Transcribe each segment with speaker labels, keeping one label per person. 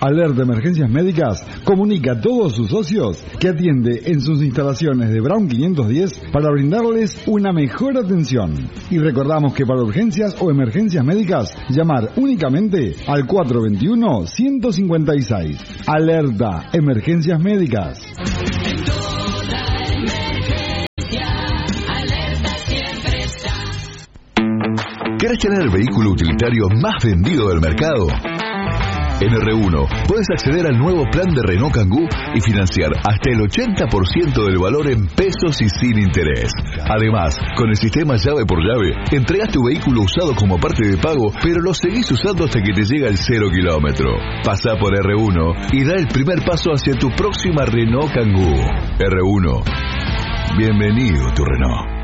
Speaker 1: Alerta Emergencias Médicas comunica a todos sus socios que atiende en sus instalaciones de Brown 510 para brindarles una mejor atención. Y recordamos que para urgencias o emergencias médicas, llamar únicamente al 421-156. Alerta Emergencias Médicas.
Speaker 2: ¿Querés tener el vehículo utilitario más vendido del mercado? En R1 puedes acceder al nuevo plan de Renault Kangoo y financiar hasta el 80% del valor en pesos y sin interés. Además, con el sistema llave por llave, entregas tu vehículo usado como parte de pago, pero lo seguís usando hasta que te llega el 0 kilómetro. Pasá por R1 y da el primer paso hacia tu próxima Renault Kangoo. R1. Bienvenido tu Renault.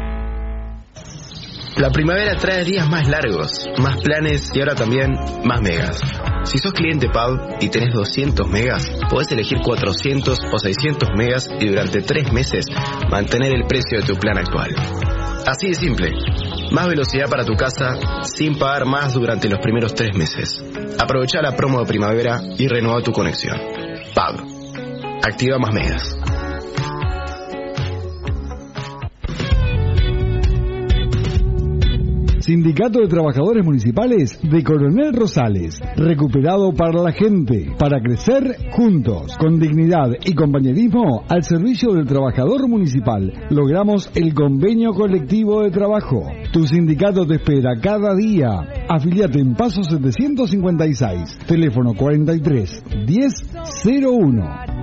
Speaker 3: La primavera trae días más largos, más planes y ahora también más megas. Si sos cliente Pub y tenés 200 megas, podés elegir 400 o 600 megas y durante 3 meses mantener el precio de tu plan actual. Así de simple. Más velocidad para tu casa sin pagar más durante los primeros 3 meses. Aprovecha la promo de primavera y renueva tu conexión. Pub. Activa más megas.
Speaker 1: Sindicato de Trabajadores Municipales de Coronel Rosales, recuperado para la gente, para crecer juntos, con dignidad y compañerismo al servicio del trabajador municipal. Logramos el convenio colectivo de trabajo. Tu sindicato te espera cada día. Afiliate en Paso 756, teléfono 43 10 01.